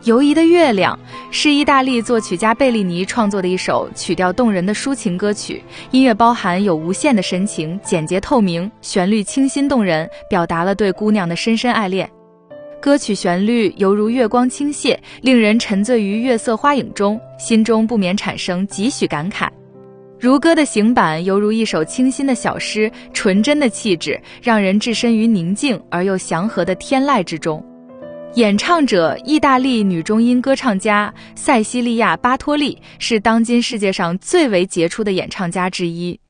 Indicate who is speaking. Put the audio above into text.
Speaker 1: 游移的月亮是意大利作曲家贝利尼创作的一首曲调动人的抒情歌曲，音乐包含有无限的深情，简洁透明，旋律清新动人，表达了对姑娘的深深爱恋。歌曲旋律犹如月光倾泻，令人沉醉于月色花影中，心中不免产生几许感慨。如歌的行板犹如一首清新的小诗，纯真的气质让人置身于宁静而又祥和的天籁之中。演唱者意大利女中音歌唱家塞西利亚·巴托利是当今世界上最为杰出的演唱家之一。